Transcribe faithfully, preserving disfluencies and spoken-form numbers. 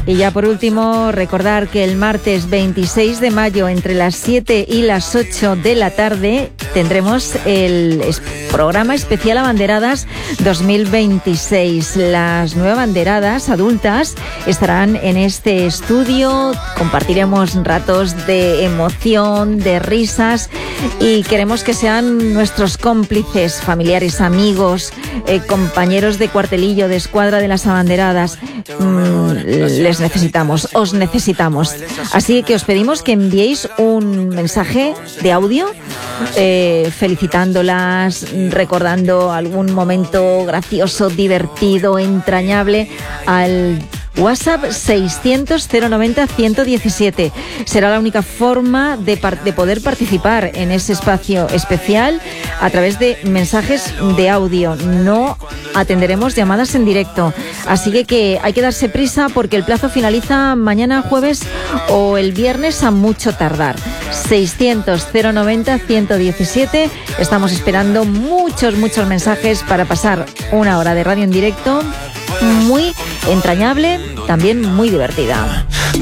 Y ya por último, recordar que el martes veintiséis de mayo, entre las siete y las ocho de la tarde, tendremos el programa especial Abanderadas dos mil veintiséis. Las nueve abanderadas adultas estarán en este estudio, compartiremos ratos de emoción, de risas, y queremos que sean nuestros cómplices, familiares, amigos, eh, compañeros de cuartelillo, de escuadra de las abanderadas. Mm, les necesitamos, os necesitamos. Así que os pedimos que enviéis un mensaje de audio eh, felicitándolas, recordando algún momento gracioso, divertido, entrañable al WhatsApp seiscientos cero noventa ciento diecisiete. Será la única forma de, par- de poder participar en ese espacio especial a través de mensajes de audio. No atenderemos llamadas en directo. Así que, que hay que darse prisa porque el plazo finaliza mañana jueves o el viernes a mucho tardar. seiscientos cero noventa ciento diecisiete. Estamos esperando muchos, muchos mensajes para pasar una hora de radio en directo muy entrañable, también muy divertida.